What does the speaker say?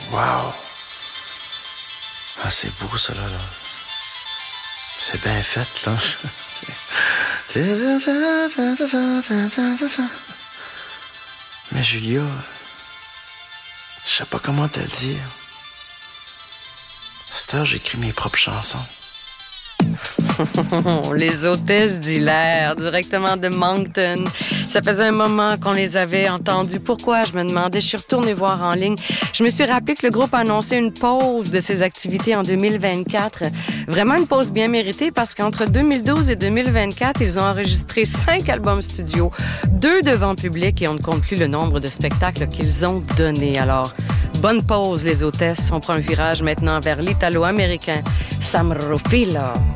Wow! Ah, c'est beau, ça, là. C'est bien fait, là. Mais Julia, je sais pas comment te le dire. À cette heure, j'écris mes propres chansons. Les hôtesses d'Hilaire, directement de Moncton. Ça faisait un moment qu'on les avait entendues. Pourquoi? Je me demandais. Je suis retournée voir en ligne. Je me suis rappelé que le groupe a annoncé une pause de ses activités en 2024. Vraiment une pause bien méritée parce qu'entre 2012 et 2024, ils ont enregistré 5 albums studio, 2 devant public et on ne compte plus le nombre de spectacles qu'ils ont donnés. Alors, bonne pause, les hôtesses. On prend un virage maintenant vers l'italo-américain Sam Rufillo.